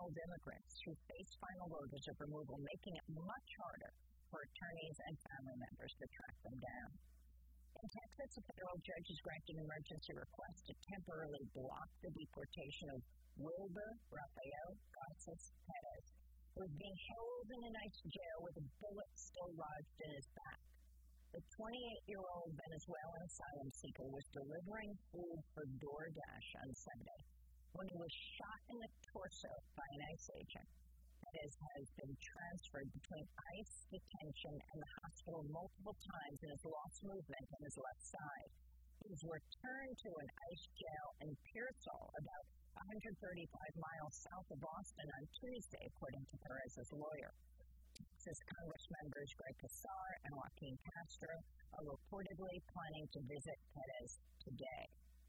child immigrants who face final orders of removal, making it much harder for attorneys and family members to track them down. In Texas, a federal judge has granted an emergency request to temporarily block the deportation of Wilber Rafael Garces Perez, who is being held in an ICE jail with a bullet still lodged in his back. The 28-year-old Venezuelan asylum seeker was delivering food for DoorDash on Sunday when he was shot in the torso by an ICE agent. Perez has been transferred between ICE detention and the hospital multiple times and has lost movement on his left side. He was returned to an ICE jail in Pearsall, about 135 miles south of Austin, on Tuesday, according to Perez's lawyer. Texas Congress members Greg Casar and Joaquin Castro are reportedly planning to visit Perez today.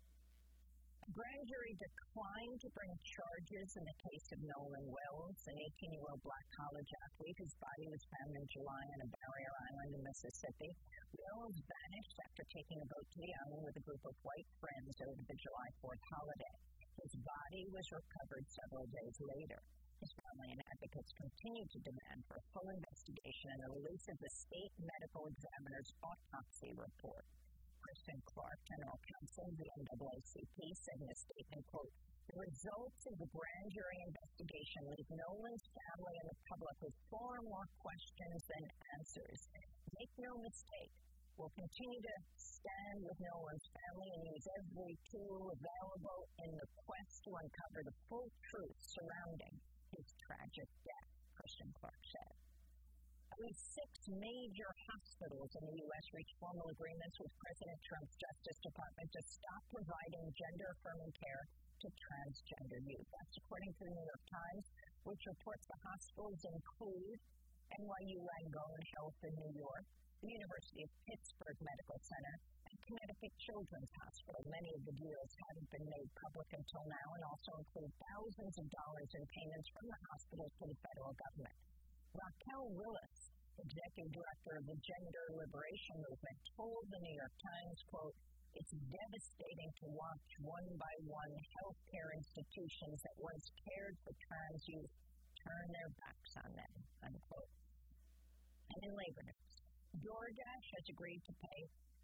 A grand jury declined to bring charges in the case of Nolan Wells, an 18-year-old black college athlete whose body was found in July on a barrier island in Mississippi. Wells vanished after taking a boat to the island with a group of white friends over the July 4th holiday. His body was recovered several days later. His family and advocates continue to demand for a full investigation and the release of the state medical examiner's autopsy report. Kristen Clark, general counsel of the NAACP, said in a statement, quote, "The results of the grand jury investigation leave Nolan's family and the public with far more questions than answers. Make no mistake, we'll continue to stand with Nolan's family and use every tool available in the quest to uncover the full truth surrounding his tragic death," Kristen Clark said. At least 6 major hospitals in the U.S. reached formal agreements with President Trump's Justice Department to stop providing gender-affirming care to transgender youth. That's according to the New York Times, which reports the hospitals include NYU Langone Health in New York, the University of Pittsburgh Medical Center, and Connecticut Children's Hospital. Many of the deals haven't been made public until now and also include thousands of dollars in payments from the hospitals to the federal government. Raquel Willis, executive director of the Gender Liberation Movement, told the New York Times, quote, "It's devastating to watch one by one healthcare institutions that once cared for trans youth turn their backs on them," unquote. And in labor news, DoorDash has agreed to pay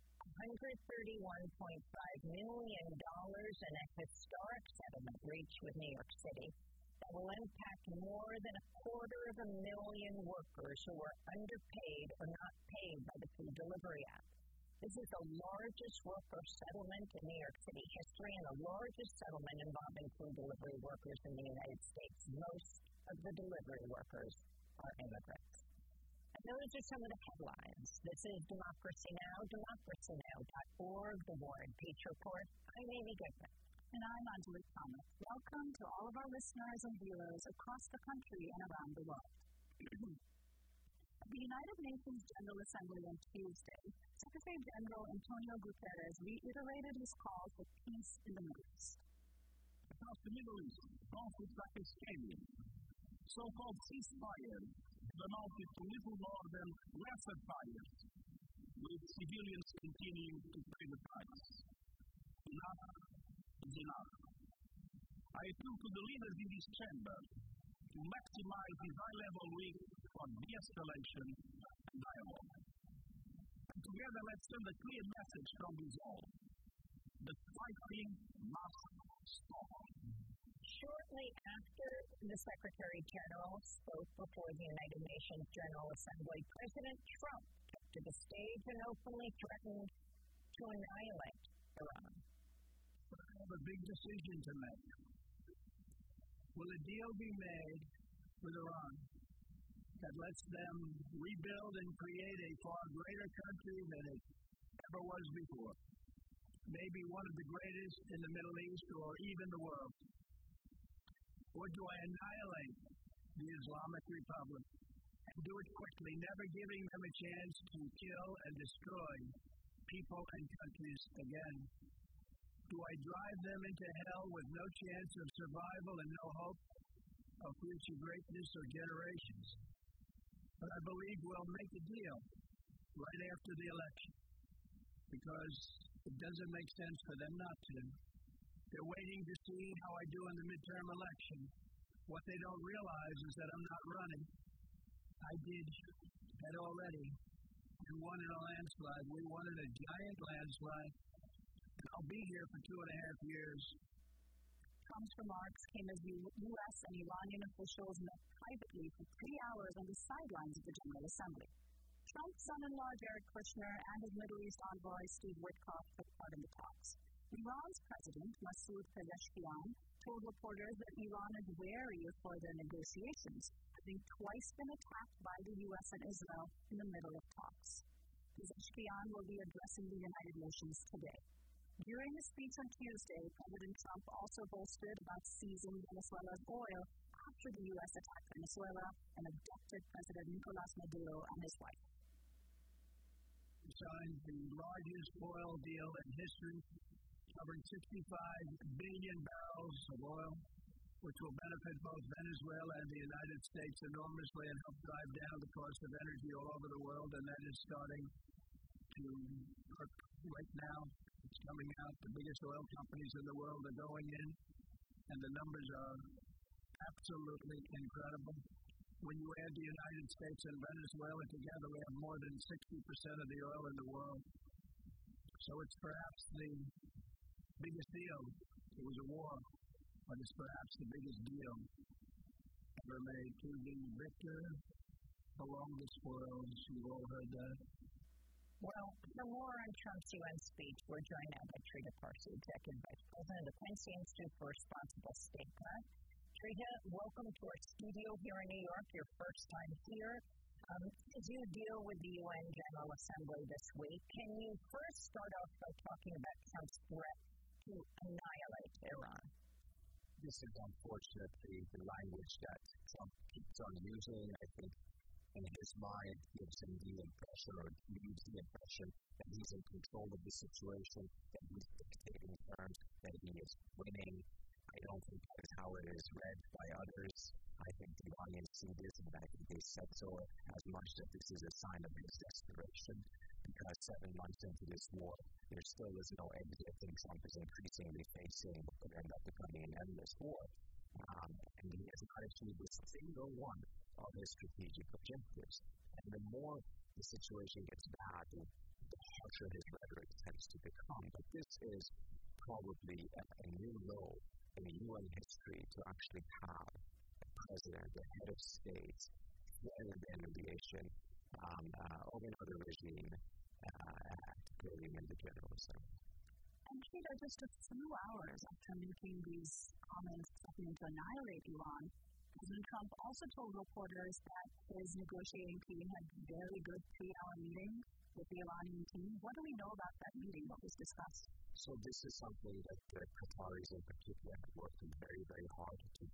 $131.5 million in a historic settlement reached with New York City that will impact more than 250,000 workers who were underpaid or not paid by the Food Delivery Act. This is the largest worker settlement in New York City history and the largest settlement involving food delivery workers in the United States. Most of the delivery workers are immigrants. And those are some of the headlines. This is Democracy Now!, democracynow.org, The War and Peace Report. I'm Amy Goodman. And I'm Angelique Thomas. Welcome to all of our listeners and viewers across the country and around the world. At the United Nations General Assembly on Tuesday, Secretary General Antonio Guterres reiterated his call for peace in the Middle East. Across the Middle East, conflicts are escalating. So-called ceasefires have amounted to little more than lesser fires, with civilians continuing to pay the price. Enough is enough. I appeal to the leaders in this chamber to maximize this high-level week for de-escalation and dialogue. And together, let's send a clear message from this hall. The fighting must stop. Shortly after the Secretary General spoke before the United Nations General Assembly, President Trump took to the stage and openly threatened to annihilate Iran. I have a big decision to make. Will a deal be made with Iran that lets them rebuild and create a far greater country than it ever was before? Maybe one of the greatest in the Middle East or even the world. Or do I annihilate the Islamic Republic and do it quickly, never giving them a chance to kill and destroy people and countries again? Do I drive them into hell with no chance of survival and no hope of future greatness or generations? But I believe we'll make a deal right after the election, because it doesn't make sense for them not to. They're waiting to see how I do in the midterm election What they don't realize is that I'm not running. I did that already and won in a landslide. We won in a giant landslide. And I'll be here for 2.5 years. Trump's remarks came as U.S. and Iranian officials met privately for 3 hours on the sidelines of the General Assembly. Trump's son-in-law Jared Kushner and his Middle East envoy Steve Witkoff took part in the talks. Iran's president, Masoud Pezeshkian, told reporters that Iran is wary of further negotiations, having twice been attacked by the U.S. and Israel in the middle of talks. Pezeshkian will be addressing the United Nations today. During his speech on Tuesday, President Trump also boasted about seizing Venezuela's oil after the U.S. attacked Venezuela and abducted President Nicolas Maduro and his wife. We signed the largest oil deal in history, covering 65 billion barrels of oil, which will benefit both Venezuela and the United States enormously and help drive down the cost of energy all over the world, and that is starting to work right now. It's coming out. The biggest oil companies in the world are going in, and the numbers are absolutely incredible. When you add the United States and Venezuela together, we have more than 60% of the oil in the world. So it's perhaps the biggest deal. It was a war, but it's perhaps the biggest deal ever made. To the victor belong the spoils. You've all heard that. Well, for more on Trump's UN speech, we're joined now by Trita Parsi, Executive Vice President of the Quincy Institute for Responsible Statecraft. Trita, welcome to our studio here in New York, your first time here. As you deal with the UN General Assembly this week, can you first start off by talking about Trump's threat to annihilate Iran? This is unfortunately the language that Trump keeps on using. I think in his mind gives him the impression, or leaves the impression, that he's in control of the situation, that he's dictating terms, that he is winning. I don't think that's how it is read by others. I think the Iranians see this, and I think they said so as much that this is a sign of his desperation, because 7 months into this war, there still is no exit, and Trump is increasingly facing what could end up becoming an endless war. And he has not achieved a single one of his strategic objectives. And the more the situation gets bad, the harsher his rhetoric tends to become. But this is probably a new low in UN history to actually have a president, a head of state, threaten the invitation of another regime activating in the General Assembly. And Trita, just a few hours after making these comments threatening to annihilate Iran, President Trump also told reporters that his negotiating team had a very good 3-hour meeting with the Iranian team. What do we know about that meeting? What was discussed? So this is something that the Qataris in particular have worked very, very hard to